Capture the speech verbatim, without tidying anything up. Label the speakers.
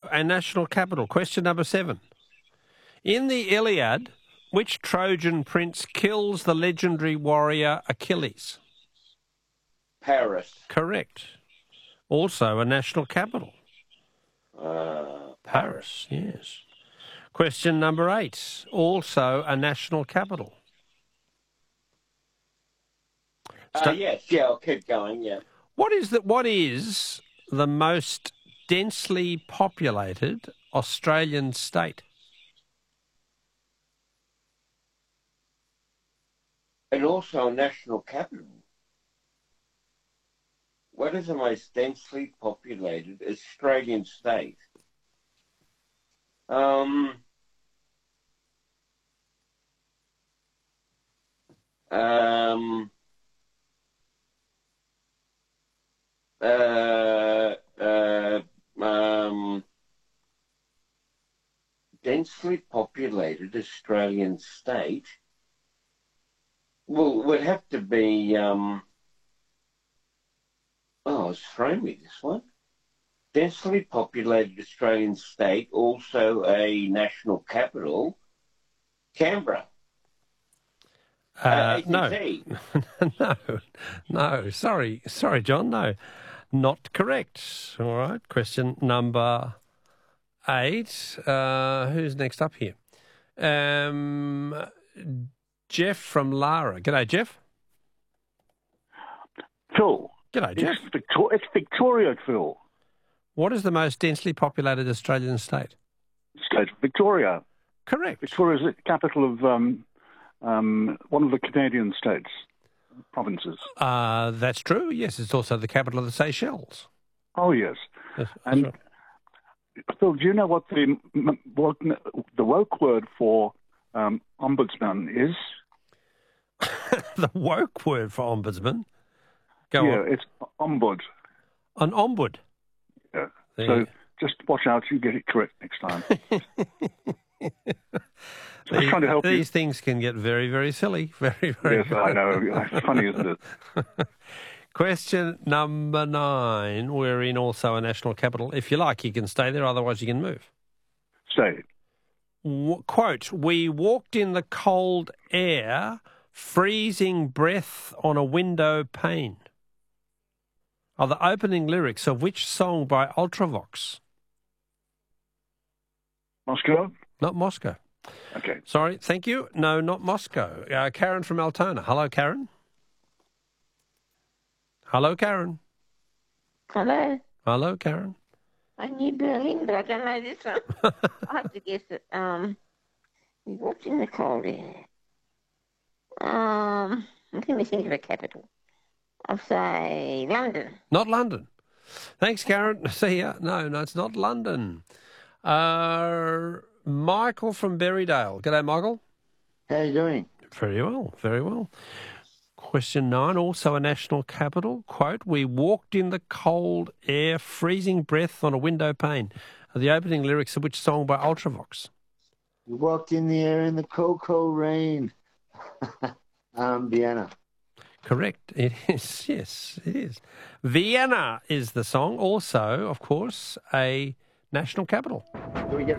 Speaker 1: a national capital. Question number seven. In the Iliad, which Trojan prince kills the legendary warrior Achilles?
Speaker 2: Paris.
Speaker 1: Correct. Also a national capital.
Speaker 2: Uh,
Speaker 1: Paris, yes. Question number eight. Also a national capital.
Speaker 2: Uh,
Speaker 1: Sta-
Speaker 2: yes, yeah, I'll keep going, yeah.
Speaker 1: What is the, what is the most densely populated Australian state?
Speaker 2: And also a national capital. What is the most densely populated Australian state? Um, um, uh, uh, um, densely populated Australian state. Well, it would have to be, um, oh, it's thrown me, this one. Densely populated Australian state, also a national capital, Canberra.
Speaker 1: Uh,
Speaker 2: Uh,
Speaker 1: no,
Speaker 2: A C T.
Speaker 1: no, no. Sorry, sorry, John. No, not correct. All right. Question number eight. Uh, who's next up here? Um, Jeff from Lara. G'day, Jeff.
Speaker 3: Phil.
Speaker 1: G'day, Jeff.
Speaker 3: It's, Victor- it's Victoria, Phil.
Speaker 1: What is the most densely populated Australian state?
Speaker 3: State of Victoria.
Speaker 1: Correct.
Speaker 3: Victoria is the capital of um, um, one of the Canadian states, provinces.
Speaker 1: Uh, that's true. Yes, it's also the capital of the Seychelles.
Speaker 3: Oh, yes.
Speaker 1: Yes, that's
Speaker 3: And
Speaker 1: right.
Speaker 3: Phil, do you know what the what the woke word for um, ombudsman is?
Speaker 1: The woke word for ombudsman. Go
Speaker 3: yeah,
Speaker 1: on.
Speaker 3: it's ombud.
Speaker 1: An ombud.
Speaker 3: Yeah.
Speaker 1: There
Speaker 3: So
Speaker 1: you-
Speaker 3: just watch out, you get it correct next time. Just
Speaker 1: These,
Speaker 3: trying to help you.
Speaker 1: these things can get very, very silly. Very, very.
Speaker 3: Yes, I know. It's funny, isn't it?
Speaker 1: Question number nine. We're in also a national capital. If you like, you can stay there. Otherwise, you can move.
Speaker 3: Say,
Speaker 1: W- quote, we walked in the cold air, freezing breath on a window pane. Are the opening lyrics of which song by Ultravox?
Speaker 3: Moscow?
Speaker 1: Not Moscow.
Speaker 3: Okay.
Speaker 1: Sorry, thank you. No, not Moscow. Uh, Karen from Altona. Hello, Karen. Hello, Karen.
Speaker 4: Hello.
Speaker 1: Hello, Karen.
Speaker 4: I knew Berlin, but I don't know this one. I have to guess it. Um, we walked in the cold air. Um, let me think of a capital. I'll say London.
Speaker 1: Not London. Thanks, Karen. See ya. No, no, it's not London. Uh, Michael from Berrydale. G'day, Michael.
Speaker 5: How you doing?
Speaker 1: Very well, very well. Question nine, also a national capital. Quote, we walked in the cold air, freezing breath on a window pane. Are the opening lyrics of which song by Ultravox?
Speaker 5: We walked in the air in the cold, cold rain. um, Vienna.
Speaker 1: Correct. It is, yes, it is. Vienna is the song. Also, of course, a national capital.
Speaker 5: Do we get